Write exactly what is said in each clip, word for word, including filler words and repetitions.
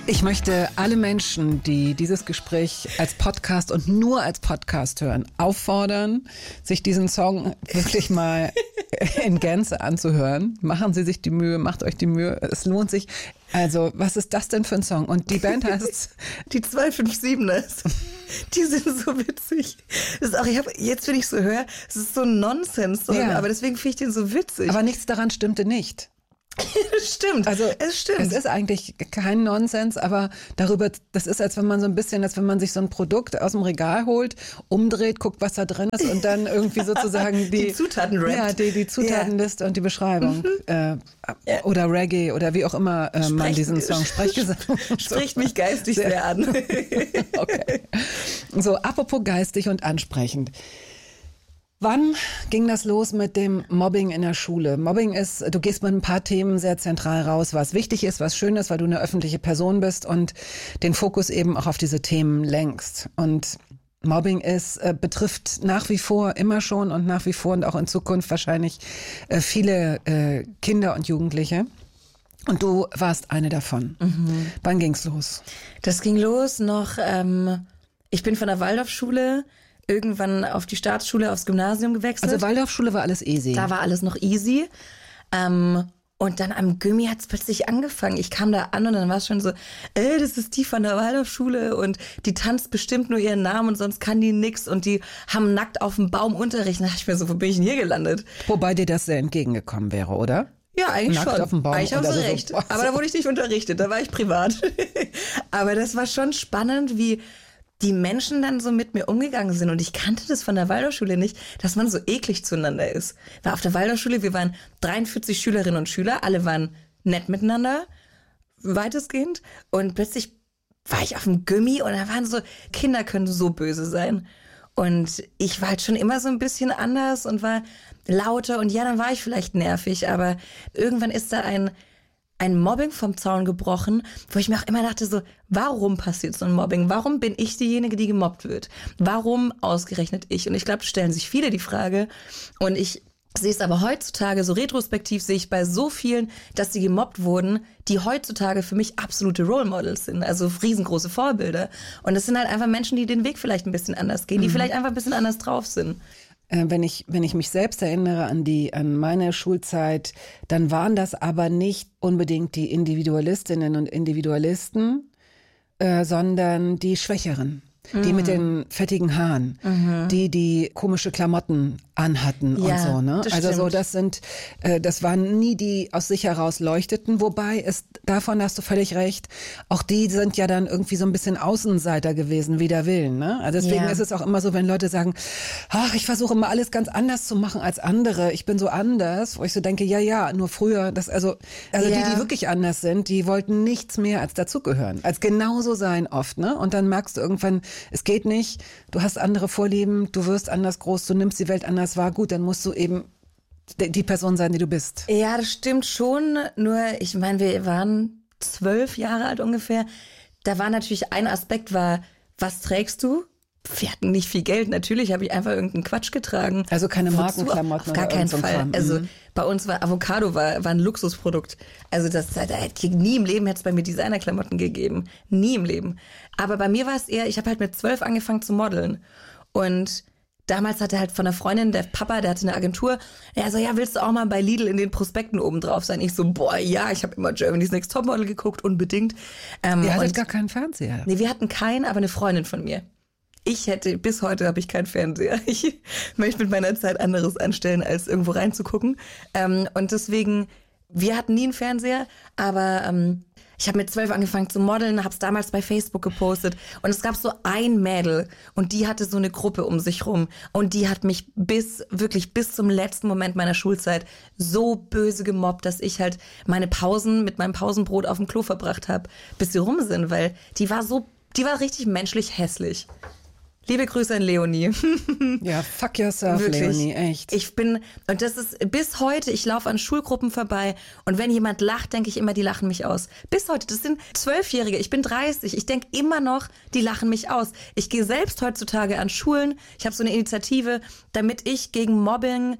Ich möchte alle Menschen, die dieses Gespräch als Podcast und nur als Podcast hören, auffordern, sich diesen Song wirklich mal in Gänze anzuhören. Machen Sie sich die Mühe, macht euch die Mühe, es lohnt sich. Also, was ist das denn für ein Song? Und die Band heißt die zwei fünf siebeners. Die sind so witzig. Das ist auch, ich hab, jetzt, wenn ich so höre, es ist so ein Nonsens-Song, ja. Aber deswegen finde ich den so witzig. Aber nichts daran stimmte nicht. Es stimmt, also es stimmt. Es ist eigentlich kein Nonsens, aber darüber, das ist, als wenn man so ein bisschen, als wenn man sich so ein Produkt aus dem Regal holt, umdreht, guckt, was da drin ist und dann irgendwie sozusagen die, die Zutaten rappt. Ja, die, die Zutatenliste ja. und die Beschreibung. Mhm. Äh, ja. Oder Reggae oder wie auch immer äh, man diesen Song spricht. Spricht mich geistig sehr, sehr an. Okay. So, apropos geistig und ansprechend. Wann ging das los mit dem Mobbing in der Schule? Mobbing ist, du gehst mit ein paar Themen sehr zentral raus, was wichtig ist, was schön ist, weil du eine öffentliche Person bist und den Fokus eben auch auf diese Themen lenkst. Und Mobbing ist, äh, betrifft nach wie vor immer schon und nach wie vor und auch in Zukunft wahrscheinlich äh, viele äh, Kinder und Jugendliche. Und du warst eine davon. Mhm. Wann ging's los? Das ging los noch, ähm, ich bin von der Waldorfschule irgendwann auf die Staatsschule, aufs Gymnasium gewechselt. Also Waldorfschule war alles easy. Da war alles noch easy. Ähm, und dann am Gymi hat es plötzlich angefangen. Ich kam da an und dann war es schon so, äh, das ist die von der Waldorfschule und die tanzt bestimmt nur ihren Namen und sonst kann die nix und die haben nackt auf dem Baum Unterricht. Da dachte ich mir so, wo bin ich denn hier gelandet? Wobei dir das sehr entgegengekommen wäre, oder? Ja, eigentlich nackt schon. Auf dem Baum eigentlich haben sie recht. So. Aber da wurde ich nicht unterrichtet, da war ich privat. Aber das war schon spannend, wie die Menschen dann so mit mir umgegangen sind. Und ich kannte das von der Waldorfschule nicht, dass man so eklig zueinander ist. War auf der Waldorfschule, wir waren dreiundvierzig Schülerinnen und Schüler, alle waren nett miteinander, weitestgehend. Und plötzlich war ich auf dem Gymi und da waren so, Kinder können so böse sein. Und ich war halt schon immer so ein bisschen anders und war lauter. Und ja, dann war ich vielleicht nervig, aber irgendwann ist da ein ein Mobbing vom Zaun gebrochen, wo ich mir auch immer dachte so, warum passiert so ein Mobbing? Warum bin ich diejenige, die gemobbt wird? Warum ausgerechnet ich? Und ich glaube, stellen sich viele die Frage. Und ich sehe es aber heutzutage, so retrospektiv sehe ich bei so vielen, dass sie gemobbt wurden, die heutzutage für mich absolute Role Models sind, also riesengroße Vorbilder. Und es sind halt einfach Menschen, die den Weg vielleicht ein bisschen anders gehen, die mhm. vielleicht einfach ein bisschen anders drauf sind. Wenn ich, wenn ich mich selbst erinnere an die, an meine Schulzeit, dann waren das aber nicht unbedingt die Individualistinnen und Individualisten, äh, sondern die Schwächeren. Die mhm. mit den fettigen Haaren, mhm. die die komische Klamotten anhatten ja, und so, ne? Das also stimmt. so, das sind, äh, das waren nie die aus sich heraus leuchteten, wobei es, davon hast du völlig recht, auch die sind ja dann irgendwie so ein bisschen Außenseiter gewesen, wider Willen, ne? Also deswegen ja. ist es auch immer so, wenn Leute sagen, ach, ich versuche immer alles ganz anders zu machen als andere, ich bin so anders, wo ich so denke, ja, ja, nur früher, das, also, also ja. die, die wirklich anders sind, die wollten nichts mehr als dazugehören, als genauso sein oft, ne? Und dann merkst du irgendwann, es geht nicht, du hast andere Vorlieben, du wirst anders groß, du nimmst die Welt anders wahr, gut, dann musst du eben die Person sein, die du bist. Ja, das stimmt schon, nur ich meine, wir waren zwölf Jahre alt ungefähr, da war natürlich ein Aspekt, war, was trägst du? Wir hatten nicht viel Geld, natürlich habe ich einfach irgendeinen Quatsch getragen. Also keine Markenklamotten? Auf gar keinen so Fall. Kram. Also mhm. bei uns war Avocado war, war ein Luxusprodukt. Also das, da hätte nie im Leben hätte es bei mir Designerklamotten gegeben. Nie im Leben. Aber bei mir war es eher, ich habe halt mit zwölf angefangen zu modeln. Und damals hatte halt von einer Freundin, der Papa, der hatte eine Agentur, er so, ja, willst du auch mal bei Lidl in den Prospekten oben drauf sein? Ich so, boah, ja, ich habe immer Germany's Next Topmodel geguckt, unbedingt. Ähm, Ihr hattet gar keinen Fernseher? Nee, wir hatten keinen, aber eine Freundin von mir. Ich hätte, bis heute habe ich keinen Fernseher. Ich möchte mit meiner Zeit anderes anstellen, als irgendwo reinzugucken. Ähm, und deswegen, wir hatten nie einen Fernseher, aber ähm, ich habe mit zwölf angefangen zu modeln, habe es damals bei Facebook gepostet und es gab so ein Mädel und die hatte so eine Gruppe um sich rum und die hat mich bis, wirklich bis zum letzten Moment meiner Schulzeit so böse gemobbt, dass ich halt meine Pausen mit meinem Pausenbrot auf dem Klo verbracht habe, bis sie rum sind, weil die war so, die war richtig menschlich hässlich. Liebe Grüße an Leonie. Ja, fuck yourself, wirklich. Leonie, echt. Ich bin, und das ist bis heute, ich laufe an Schulgruppen vorbei und wenn jemand lacht, denke ich immer, die lachen mich aus. Bis heute, das sind Zwölfjährige, ich bin dreißig, ich denke immer noch, die lachen mich aus. Ich gehe selbst heutzutage an Schulen, ich habe so eine Initiative, damit ich gegen Mobbing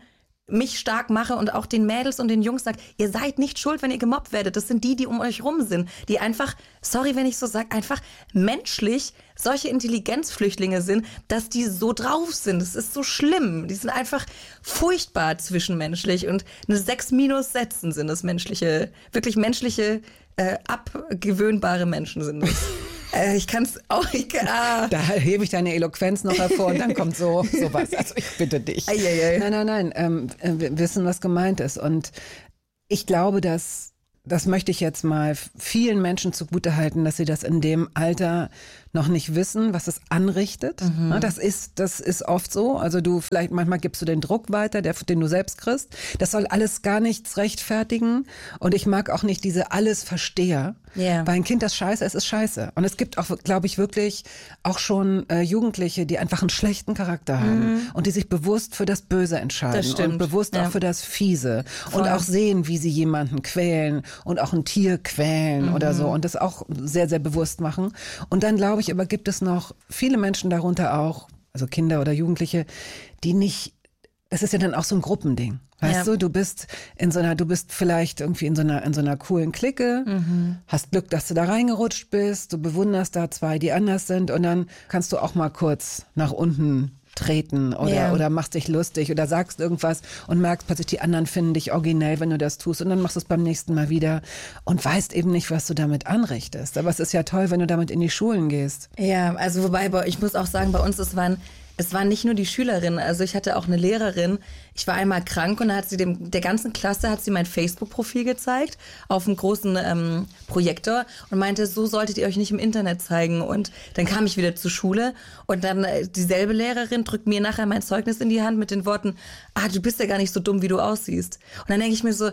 mich stark mache und auch den Mädels und den Jungs sage, ihr seid nicht schuld, wenn ihr gemobbt werdet. Das sind die, die um euch rum sind, die einfach, sorry, wenn ich so sage, einfach menschlich solche Intelligenzflüchtlinge sind, dass die so drauf sind. Das ist so schlimm. Die sind einfach furchtbar zwischenmenschlich und eine sechs minus setzen sind das menschliche, wirklich menschliche, äh, abgewöhnbare Menschen sind das. Äh, ich kann es auch nicht. Ah. Da hebe ich deine Eloquenz noch hervor und dann kommt so sowas. Also ich bitte dich. Ei, ei, ei. Nein, nein, nein. Ähm, wir wissen, was gemeint ist. Und ich glaube, dass, das möchte ich jetzt mal vielen Menschen zugutehalten, dass sie das in dem Alter noch nicht wissen, was es anrichtet. Mhm. Das ist, das ist oft so. Also du, vielleicht manchmal gibst du den Druck weiter, der, den du selbst kriegst. Das soll alles gar nichts rechtfertigen. Und ich mag auch nicht diese Alles-Versteher. Yeah. Weil ein Kind, das scheiße ist, ist scheiße. Und es gibt auch, glaube ich, wirklich auch schon äh, Jugendliche, die einfach einen schlechten Charakter haben mhm. und die sich bewusst für das Böse entscheiden. Das stimmt. Und bewusst ja. auch für das Fiese. Voll. Und auch sehen, wie sie jemanden quälen und auch ein Tier quälen mhm. oder so. Und das auch sehr, sehr bewusst machen. Und dann, glaube ich, aber gibt es noch viele Menschen darunter auch, also Kinder oder Jugendliche, die nicht, das ist ja dann auch so ein Gruppending. Weißt ja. du, du bist in so einer, du bist vielleicht irgendwie in so einer, in so einer coolen Clique, mhm. hast Glück, dass du da reingerutscht bist, du bewunderst da zwei, die anders sind und dann kannst du auch mal kurz nach unten treten oder, yeah. oder machst dich lustig oder sagst irgendwas und merkst plötzlich, die anderen finden dich originell, wenn du das tust und dann machst du es beim nächsten Mal wieder und weißt eben nicht, was du damit anrichtest. Aber es ist ja toll, wenn du damit in die Schulen gehst. Ja, also wobei, ich muss auch sagen, bei uns, es waren Es waren nicht nur die Schülerinnen, also ich hatte auch eine Lehrerin, ich war einmal krank und da hat sie dem, der ganzen Klasse hat sie mein Facebook-Profil gezeigt auf einem großen ähm, Projektor und meinte, so solltet ihr euch nicht im Internet zeigen. Und dann kam ich wieder zur Schule und dann äh, dieselbe Lehrerin drückt mir nachher mein Zeugnis in die Hand mit den Worten, ah, du bist ja gar nicht so dumm, wie du aussiehst. Und dann denke ich mir so,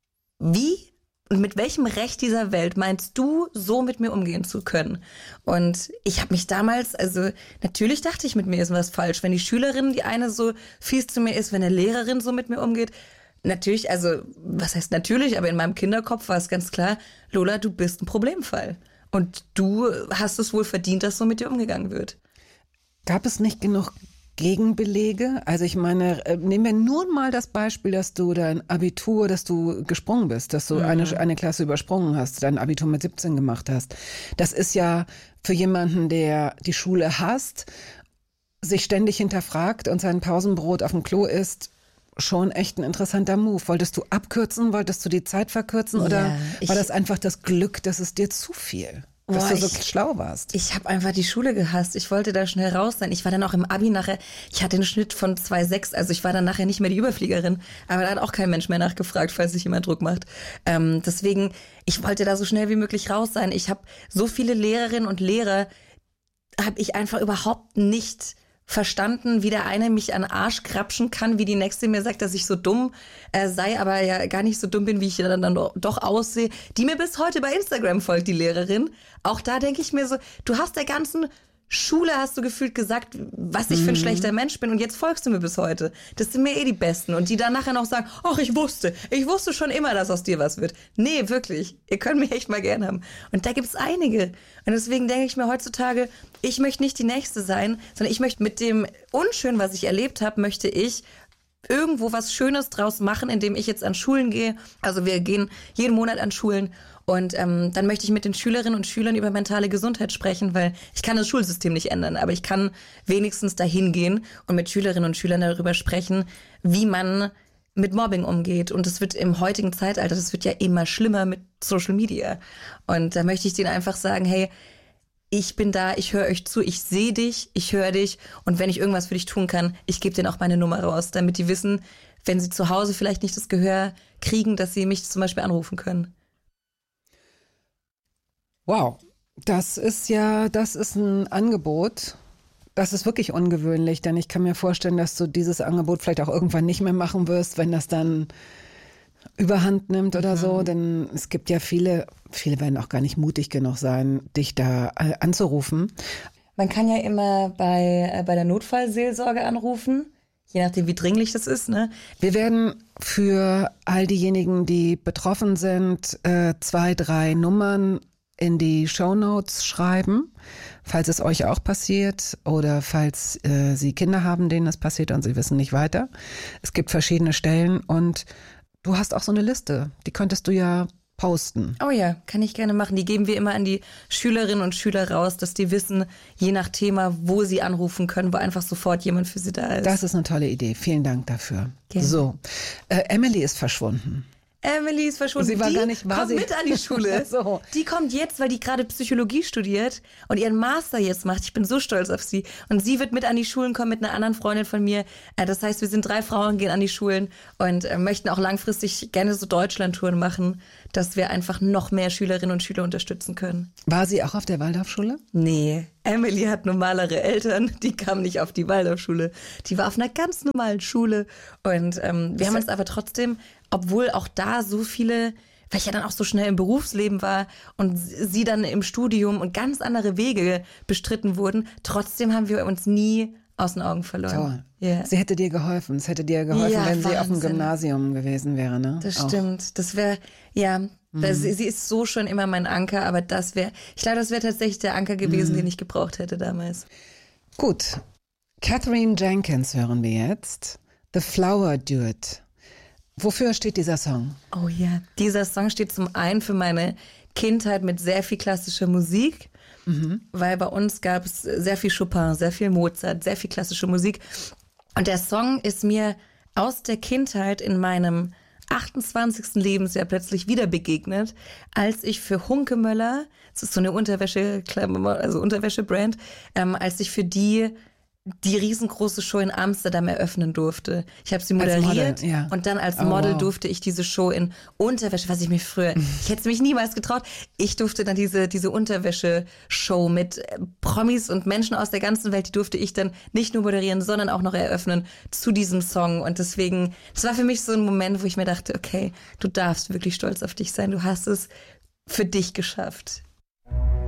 wie? Und mit welchem Recht dieser Welt meinst du, so mit mir umgehen zu können? Und ich habe mich damals, also natürlich dachte ich, mit mir ist was falsch. Wenn die Schülerin, die eine so fies zu mir ist, wenn eine Lehrerin so mit mir umgeht, natürlich, also was heißt natürlich, aber in meinem Kinderkopf war es ganz klar, Lola, du bist ein Problemfall. Und du hast es wohl verdient, dass so mit dir umgegangen wird. Gab es nicht genug Gegenbelege? Also ich meine, nehmen wir nur mal das Beispiel, dass du dein Abitur, dass du gesprungen bist, dass du mhm. eine, eine Klasse übersprungen hast, dein Abitur mit siebzehn gemacht hast. Das ist ja für jemanden, der die Schule hasst, sich ständig hinterfragt und sein Pausenbrot auf dem Klo isst, schon echt ein interessanter Move. Wolltest du abkürzen? Wolltest du die Zeit verkürzen? Oder ja, war das einfach das Glück, dass es dir zu viel? Dass Boah, du so ich, schlau warst. Ich habe einfach die Schule gehasst. Ich wollte da schnell raus sein. Ich war dann auch im Abi nachher, ich hatte einen Schnitt von zwei Komma sechs, also ich war dann nachher nicht mehr die Überfliegerin. Aber da hat auch kein Mensch mehr nachgefragt, falls sich jemand Druck macht. Ähm, deswegen, ich wollte da so schnell wie möglich raus sein. Ich habe so viele Lehrerinnen und Lehrer, habe ich einfach überhaupt nicht verstanden, wie der eine mich an den Arsch krapschen kann, wie die nächste mir sagt, dass ich so dumm äh, sei, aber ja gar nicht so dumm bin, wie ich dann, dann doch, doch aussehe, die mir bis heute bei Instagram folgt, die Lehrerin. Auch da denke ich mir so, du hast der ganzen Schule, hast du gefühlt gesagt, was ich für ein schlechter Mensch bin und jetzt folgst du mir bis heute. Das sind mir eh die Besten. Und die dann nachher noch sagen, ach, ich wusste, ich wusste schon immer, dass aus dir was wird. Nee, wirklich, ihr könnt mich echt mal gern haben. Und da gibt's einige. Und deswegen denke ich mir heutzutage, ich möchte nicht die Nächste sein, sondern ich möchte mit dem Unschönen, was ich erlebt habe, möchte ich irgendwo was Schönes draus machen, indem ich jetzt an Schulen gehe. Also wir gehen jeden Monat an Schulen und ähm, dann möchte ich mit den Schülerinnen und Schülern über mentale Gesundheit sprechen, weil ich kann das Schulsystem nicht ändern, aber ich kann wenigstens dahin gehen und mit Schülerinnen und Schülern darüber sprechen, wie man mit Mobbing umgeht. Und es wird im heutigen Zeitalter, das wird ja immer schlimmer mit Social Media. Und da möchte ich denen einfach sagen, hey, ich bin da, ich höre euch zu, ich sehe dich, ich höre dich und wenn ich irgendwas für dich tun kann, ich gebe denen auch meine Nummer raus, damit die wissen, wenn sie zu Hause vielleicht nicht das Gehör kriegen, dass sie mich zum Beispiel anrufen können. Wow, das ist ja, das ist ein Angebot, das ist wirklich ungewöhnlich, denn ich kann mir vorstellen, dass du dieses Angebot vielleicht auch irgendwann nicht mehr machen wirst, wenn das dann Überhand nimmt oder mhm. so, denn es gibt ja viele, viele werden auch gar nicht mutig genug sein, dich da äh, anzurufen. Man kann ja immer bei, äh, bei der Notfallseelsorge anrufen, je nachdem wie dringlich das ist, ne? Wir werden für all diejenigen, die betroffen sind, äh, zwei, drei Nummern in die Shownotes schreiben, falls es euch auch passiert oder falls äh, Sie Kinder haben, denen das passiert und Sie wissen nicht weiter. Es gibt verschiedene Stellen und du hast auch so eine Liste, die könntest du ja posten. Oh ja, kann ich gerne machen. Die geben wir immer an die Schülerinnen und Schüler raus, dass die wissen, je nach Thema, wo sie anrufen können, wo einfach sofort jemand für sie da ist. Das ist eine tolle Idee. Vielen Dank dafür. Gerne. So, äh, Emily ist verschwunden. Emily ist verschwunden. Sie war die gar nicht, war kommt sie? mit an die Schule. So. Die kommt jetzt, weil die gerade Psychologie studiert und ihren Master jetzt macht. Ich bin so stolz auf sie. Und sie wird mit an die Schulen kommen mit einer anderen Freundin von mir. Das heißt, wir sind drei Frauen, gehen an die Schulen und möchten auch langfristig gerne so Deutschlandtouren machen, dass wir einfach noch mehr Schülerinnen und Schüler unterstützen können. War sie auch auf der Waldorfschule? Nee, Emily hat normalere Eltern, die kam nicht auf die Waldorfschule. Die war auf einer ganz normalen Schule und ähm, wir haben uns aber trotzdem, obwohl auch da so viele, weil ich ja dann auch so schnell im Berufsleben war und sie dann im Studium und ganz andere Wege bestritten wurden, trotzdem haben wir uns nie aus den Augen verloren. Toll. Yeah. Sie hätte dir geholfen. Es hätte dir geholfen, Ja, wenn sie auf dem Wahnsinn. Gymnasium gewesen wäre, ne? Das Auch. stimmt. Das wäre, ja, das, sie ist so schon immer mein Anker, aber das wäre, ich glaube, das wäre tatsächlich der Anker gewesen, den ich gebraucht hätte damals. Gut. Katherine Jenkins hören wir jetzt. The Flower Duet. Wofür steht dieser Song? Oh ja, dieser Song steht zum einen für meine Kindheit mit sehr viel klassischer Musik, mhm. weil bei uns gab es sehr viel Chopin, sehr viel Mozart, sehr viel klassische Musik. Und der Song ist mir aus der Kindheit in meinem achtundzwanzigsten Lebensjahr plötzlich wieder begegnet, als ich für Hunkemöller, das ist so eine Unterwäsche, also Unterwäschebrand, ähm, als ich für die die riesengroße Show in Amsterdam eröffnen durfte. Ich habe sie moderiert Model, ja. und dann als Oh, Model wow. durfte ich diese Show in Unterwäsche, was ich mir früher, ich hätte es mich niemals getraut, ich durfte dann diese diese Unterwäsche-Show mit äh, Promis und Menschen aus der ganzen Welt, die durfte ich dann nicht nur moderieren, sondern auch noch eröffnen zu diesem Song und deswegen, das war für mich so ein Moment, wo ich mir dachte, okay, du darfst wirklich stolz auf dich sein, du hast es für dich geschafft.